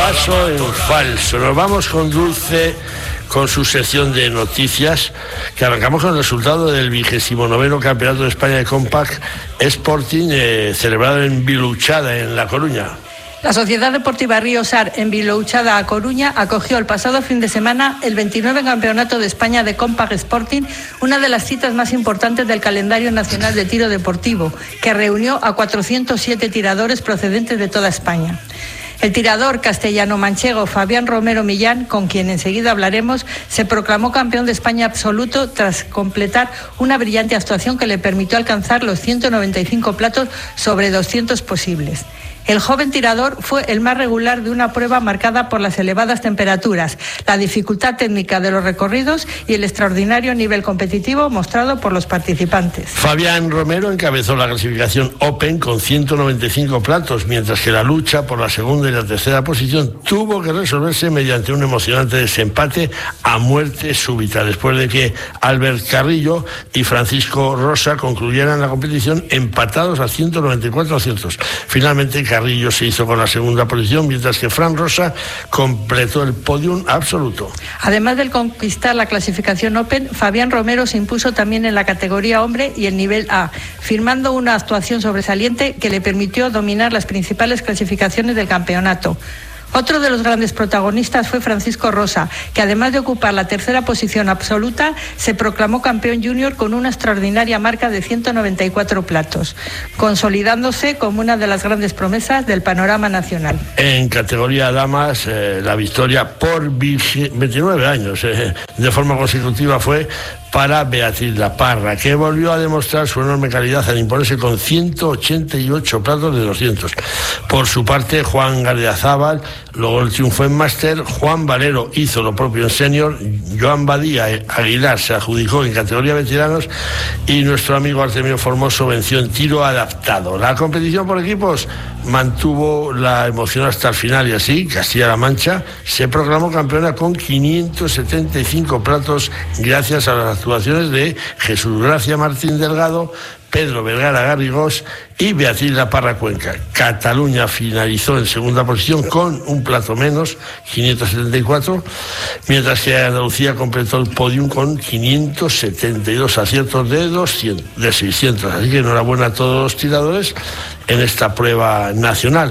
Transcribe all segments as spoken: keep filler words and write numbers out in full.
Paso en falso. Nos vamos con Dulce, con su sección de noticias, que arrancamos con el resultado del vigésimo noveno Campeonato de España de Compact Sporting, eh, celebrado en Vilouchada, en La Coruña. La Sociedad Deportiva Ríosar en Vilouchada, a Coruña, acogió el pasado fin de semana el veintinueve Campeonato de España de Compact Sporting, una de las citas más importantes del calendario nacional de tiro deportivo, que reunió a cuatrocientos siete tiradores procedentes de toda España. El tirador castellano-manchego Fabián Romero Millán, con quien enseguida hablaremos, se proclamó campeón de España absoluto tras completar una brillante actuación que le permitió alcanzar los ciento noventa y cinco platos sobre doscientos posibles. El joven tirador fue el más regular de una prueba marcada por las elevadas temperaturas, la dificultad técnica de los recorridos y el extraordinario nivel competitivo mostrado por los participantes. Fabián Romero encabezó la clasificación Open con ciento noventa y cinco platos, mientras que la lucha por la segunda y la tercera posición tuvo que resolverse mediante un emocionante desempate a muerte súbita, después de que Albert Carrillo y Francisco Rosa concluyeran la competición empatados a ciento noventa y cuatro aciertos. Finalmente, Carrillo se hizo con la segunda posición, mientras que Fran Rosa completó el podium absoluto. Además de conquistar la clasificación Open, Fabián Romero se impuso también en la categoría hombre y el nivel A, firmando una actuación sobresaliente que le permitió dominar las principales clasificaciones del campeonato. Otro de los grandes protagonistas fue Francisco Rosa, que además de ocupar la tercera posición absoluta, se proclamó campeón junior con una extraordinaria marca de ciento noventa y cuatro platos, consolidándose como una de las grandes promesas del panorama nacional. En categoría damas, eh, la victoria por veintinueve años eh, de forma consecutiva fue para Beatriz La Parra, que volvió a demostrar su enorme calidad al imponerse con ciento ochenta y ocho platos de doscientos. Por su parte, Juan Gardiazabal logró el triunfo en máster, Juan Valero hizo lo propio en senior, Joan Badía Aguilar se adjudicó en categoría veteranos y nuestro amigo Artemio Formoso venció en tiro adaptado. La competición por equipos mantuvo la emoción hasta el final y así Castilla-La Mancha se proclamó campeona con quinientos setenta y cinco platos gracias a las actuaciones de Jesús Gracia Martín Delgado, Pedro Vergara Garrigós y Beatriz La Parra Cuenca. Cataluña finalizó en segunda posición con un plato menos, quinientos setenta y cuatro, mientras que Andalucía completó el podium con quinientos setenta y dos aciertos de, doscientos, de seiscientos. Así que enhorabuena a todos los tiradores en esta prueba nacional.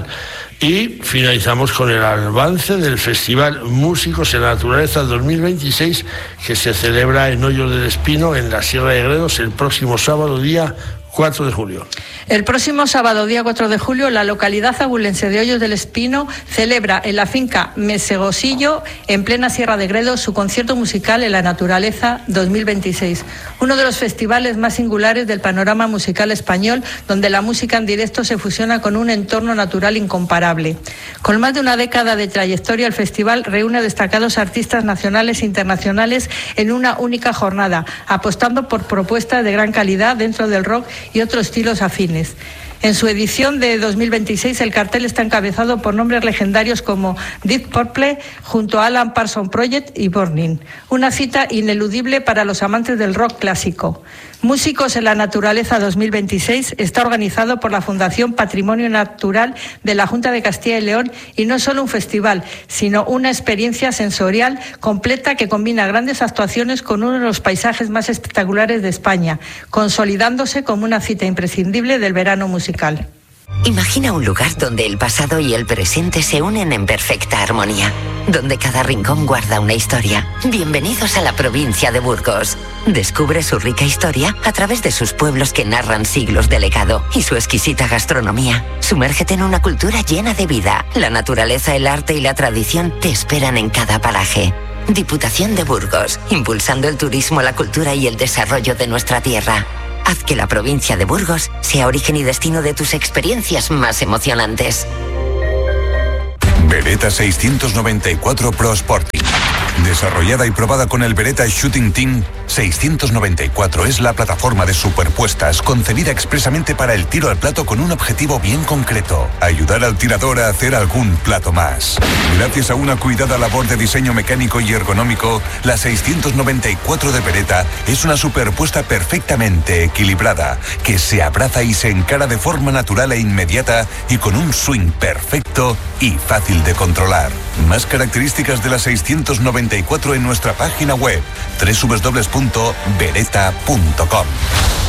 Y finalizamos con el avance del Festival Músicos en la Naturaleza dos mil veintiséis, que se celebra en Hoyos del Espino, en la Sierra de Gredos, el próximo sábado, día cuatro de julio. El próximo sábado, día cuatro de julio, la localidad abulense de Hoyos del Espino celebra en la finca Mesegosillo, en plena Sierra de Gredos, su concierto musical en la naturaleza dos mil veintiséis. Uno de los festivales más singulares del panorama musical español, donde la música en directo se fusiona con un entorno natural incomparable. Con más de una década de trayectoria, el festival reúne a destacados artistas nacionales e internacionales en una única jornada, apostando por propuestas de gran calidad dentro del rock y otros estilos afines. En su edición de dos mil veintiséis, el cartel está encabezado por nombres legendarios como Deep Purple, junto a Alan Parsons Project y Burning. Una cita ineludible para los amantes del rock clásico. Músicos en la Naturaleza dos mil veintiséis está organizado por la Fundación Patrimonio Natural de la Junta de Castilla y León y no es solo un festival, sino una experiencia sensorial completa que combina grandes actuaciones con uno de los paisajes más espectaculares de España, consolidándose como una cita imprescindible del verano musical. Imagina un lugar donde el pasado y el presente se unen en perfecta armonía, donde cada rincón guarda una historia. Bienvenidos a la provincia de Burgos. Descubre su rica historia a través de sus pueblos que narran siglos de legado y su exquisita gastronomía. Sumérgete en una cultura llena de vida. La naturaleza, el arte y la tradición te esperan en cada paraje. Diputación de Burgos, impulsando el turismo, la cultura y el desarrollo de nuestra tierra. Haz que la provincia de Burgos sea origen y destino de tus experiencias más emocionantes. Beretta seiscientos noventa y cuatro Pro Sporting. Desarrollada y probada con el Beretta Shooting Team, seiscientos noventa y cuatro es la plataforma de superpuestas concebida expresamente para el tiro al plato con un objetivo bien concreto: ayudar al tirador a hacer algún plato más. Gracias a una cuidada labor de diseño mecánico y ergonómico, la seiscientos noventa y cuatro de Beretta es una superpuesta perfectamente equilibrada, que se abraza y se encara de forma natural e inmediata y con un swing perfecto y fácil de controlar. Más características de la seiscientos noventa y cuatro en nuestra página web doble u doble u doble u punto beretta punto com.